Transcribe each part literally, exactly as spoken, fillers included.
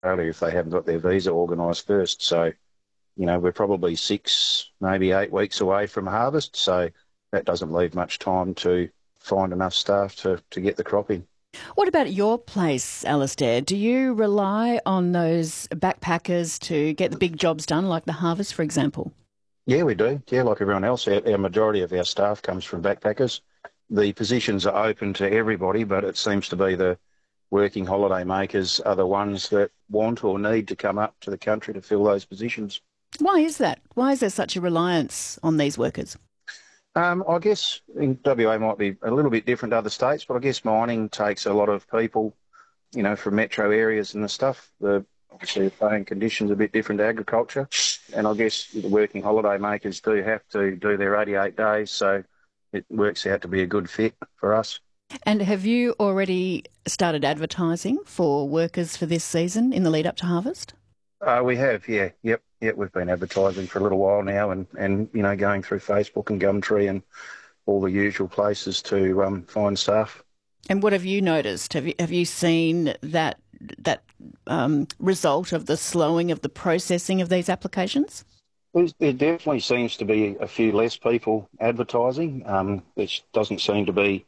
Australia if they haven't got their visa organised first. So, you know, we're probably six, maybe eight weeks away from harvest. So that doesn't leave much time to find enough staff to, to get the crop in. What about your place, Alistair? Do you rely on those backpackers to get the big jobs done, like the harvest, for example? Yeah, we do. Yeah, like everyone else, our, our majority of our staff comes from backpackers. The positions are open to everybody, but it seems to be the working holiday makers are the ones that want or need to come up to the country to fill those positions. Why is that? Why is there such a reliance on these workers? Um, I guess in W A might be a little bit different to other states, but I guess mining takes a lot of people, you know, from metro areas and the stuff. The obviously the paying conditions are a bit different to agriculture, and I guess the working holiday makers do have to do their eighty-eight days, so it works out to be a good fit for us. And have you already started advertising for workers for this season in the lead up to harvest? Uh, we have, yeah, yep, yep. We've been advertising for a little while now, and, and you know, going through Facebook and Gumtree and all the usual places to um, find staff. And what have you noticed? Have you have you seen that that um, result of the slowing of the processing of these applications? There's, there definitely seems to be a few less people advertising. Um, there doesn't seem to be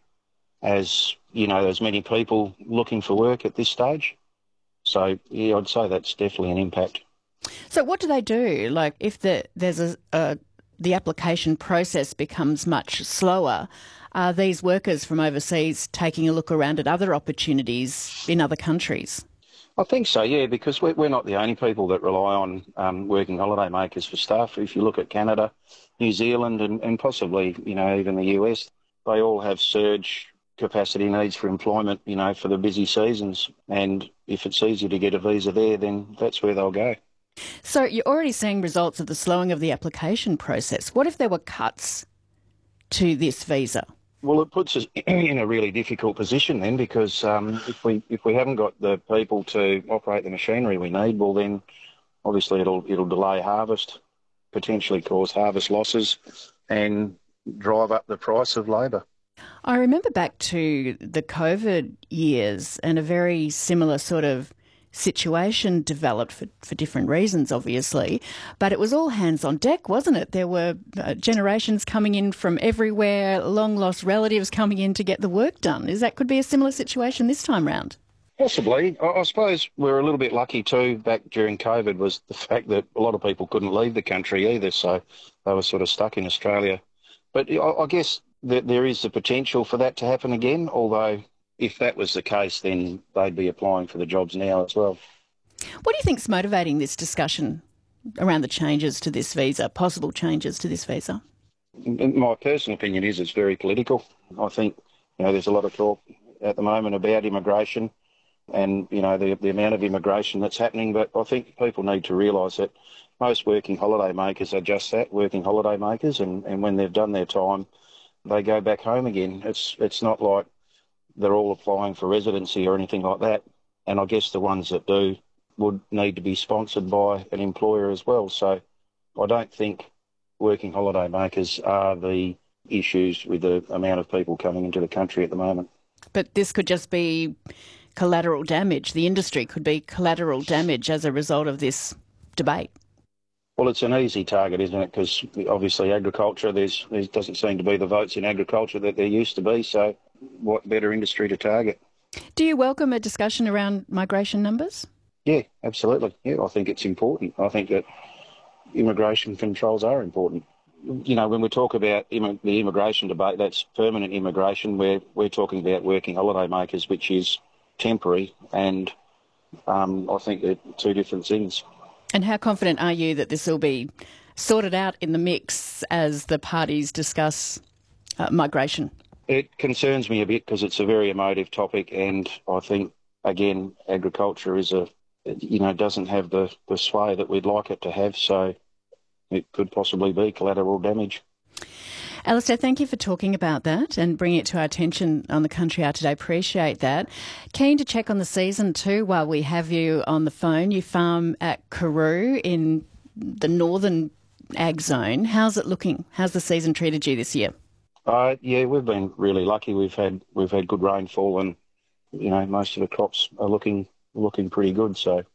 as you know as many people looking for work at this stage. So yeah, I'd say that's definitely an impact. So what do they do? Like if the, there's a, a the application process becomes much slower, are these workers from overseas taking a look around at other opportunities in other countries? I think so, yeah, because we're, we're not the only people that rely on um, working holiday makers for staff. If you look at Canada, New Zealand and, and possibly, you know, even the U S, they all have surge capacity needs for employment, you know, for the busy seasons. And if it's easier to get a visa there, then that's where they'll go. So you're already seeing results of the slowing of the application process. What if there were cuts to this visa? Well, it puts us in a really difficult position then, because um, if we if we haven't got the people to operate the machinery we need, well then obviously it'll it'll delay harvest, potentially cause harvest losses, and drive up the price of labour. I remember back to the COVID years, and a very similar sort of situation developed for, for different reasons, obviously, but it was all hands on deck, wasn't it? There were uh, generations coming in from everywhere, long lost relatives coming in to get the work done. Is that could be a similar situation this time round? Possibly. I, I suppose we're a little bit lucky too back during COVID was the fact that a lot of people couldn't leave the country either, so they were sort of stuck in Australia. But I, I guess that there is the potential for that to happen again, although if that was the case, then they'd be applying for the jobs now as well. What do you think's motivating this discussion around the changes to this visa, possible changes to this visa? My personal opinion is it's very political. I think, you know, there's a lot of talk at the moment about immigration and, you know, the, the amount of immigration that's happening, but I think people need to realise that most working holiday makers are just that, working holiday makers, and, and when they've done their time, they go back home again. It's it's not like they're all applying for residency or anything like that. And I guess the ones that do would need to be sponsored by an employer as well. So I don't think working holiday makers are the issues with the amount of people coming into the country at the moment. But this could just be collateral damage. The industry could be collateral damage as a result of this debate. Well, it's an easy target, isn't it? Because obviously agriculture, there's there doesn't seem to be the votes in agriculture that there used to be. So what better industry to target? Do you welcome a discussion around migration numbers? Yeah, absolutely. Yeah, I think it's important. I think that immigration controls are important. You know, when we talk about Im- the immigration debate, that's permanent immigration. We're, we're talking about working holiday makers, which is temporary, and um, I think they're two different things. And how confident are you that this will be sorted out in the mix as the parties discuss uh, migration? It concerns me a bit because it's a very emotive topic, and I think, again, agriculture is a, you know, doesn't have the, the sway that we'd like it to have, so it could possibly be collateral damage. Alistair, thank you for talking about that and bringing it to our attention on the Country Hour today. Appreciate that. Keen to check on the season too while we have you on the phone. You farm at Karoo in the northern ag zone. How's it looking? How's the season treated you this year? Uh, yeah, we've been really lucky. We've had we've had good rainfall, and you know most of the crops are looking looking pretty good. So